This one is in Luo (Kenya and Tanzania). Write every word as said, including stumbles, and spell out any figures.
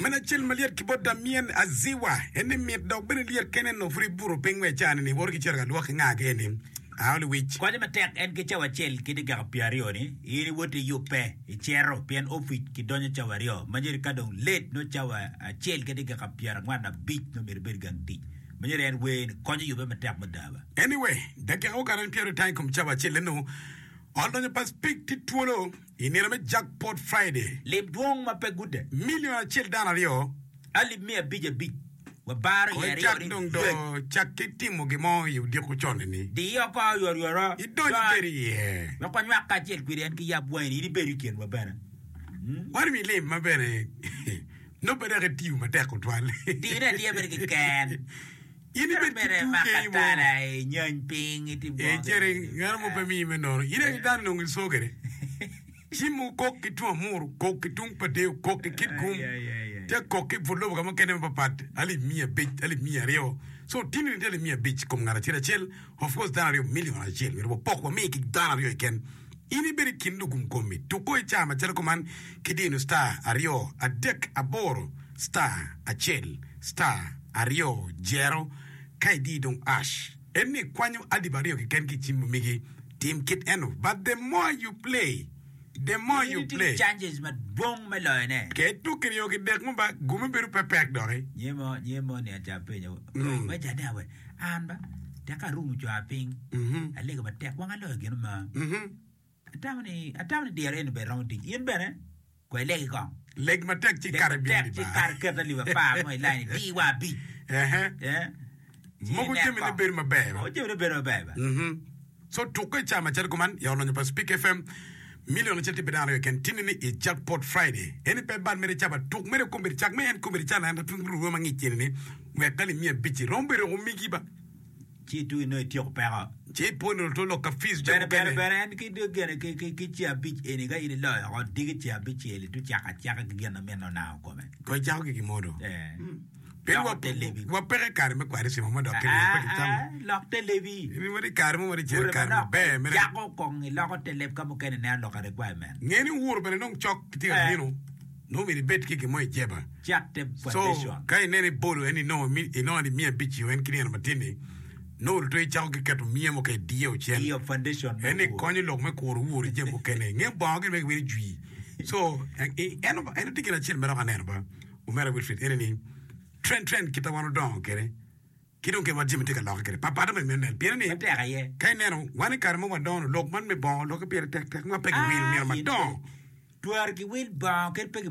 mana chel maliet kiboda mien aziwa ene miet dog bene liet kenen no free buro pengwe chan ni wor ki cherga luok nga gene awli wich kwaje matek en ke chawa chel kidi ga piario ni ini wote yupe ichero pien ofit ki donyo chawario majeri kadong late no chawa chel kidi ga piara ngwana bit no mirber gangti majeri en wen konyo yupe matek madaba anyway dake o garan piero time kom chawa chel no Although pas speak to Tuolo, in a jackpot Friday. Lip dwong ma pe gude. Million a chill down a rio. Ali me a big a bit. Wa bar ya rio. Jack dong do, Jack Timo Gimo, you dear Kuchonini. The yoka your yora. You don't very here. No can you catch it with Enki Yabway, the berry can, my banner. Why do we live, my banner? Nobody at you, my tackle twal. Did I ever can? Ini bet tu ke nyon ping itu eh jering ngamo pe mi menor ire dan nong sogere simu kok kitu amur kok kitung pade kok kit gum te kok kit volo kama kene papat ali mia bit ali mia rio so tini ndele mia bit kom ngara tira chel of course dan rio million a chel ro pok me ki dan rio ken ini beri kindu gum komi to ko chama chel koman kidino star ario a dek aboro star a chel star Ario, Jero, Kaidi dong Ash. Any kwanyo adibario ki ken ki chimbo migi team kit eno. But the more you play, the more you, you play. Changes mat bong meloine. Ke tu kiri yoki dek mo ba gume beru pepek dore. Yemo yemo ni ajape nyo. Wa jane awe. Anba deka rumu jo aping. Mhm. Alega ba tek wanga lo gino ma. Mhm. Atamni atamni diere en be rounding. Yen bene. Ko legi kong. Leg matek ci Caribbean di ba. Ci car keta li ba pa mo line di wa bi. Eh eh. Mo ko temi ne ber ma be. Mo temi ne ber ma be. Mhm. So to ko chama cer ko man ya no pa Speak F M million certi bedano ken tinini e jackpot Friday. Eni pe ban mere chaba tuk mere ko mere chak me en ko mere chana na tun ru ma ngi tinini. We kali mi bici rombere o mi giba. Ci tu no ti ko pera. Ci pono to lo ka fis je bere bere en ki de gene ki ki ki ci abi eni ga ini la ro digi ci abi ci ele tu ci aka ci aka gena meno na ko me ko jaw ki modo eh pero wa wa pere kar me kwari sima modo ke pe tam lo televi ni wori kar mo wori cer kar be me ya ko ko ni lo ko tele ka mo ken na lo ka de kwa me ngeni wur bene non chok ti ga dino no mi bet ki ki mo jeba chat te foundation so kai nene bolo eni no mi no ni mi bichi wen kini na matini no to e chao ke keto mie mo ke dio chen dio foundation ene konyo lok me ko ru je mo kene nge ba ke me we jui so eno eno tikira chen mera kanero ba o mera wil fit ene ni trend trend kita wano don kere kidon ke wajim tika lok kere papa da me men bien ni kai neno wani kar mo don lok man me bon lok pe tek tek ma pe wil ni ma don tuar ki wil ba ke pe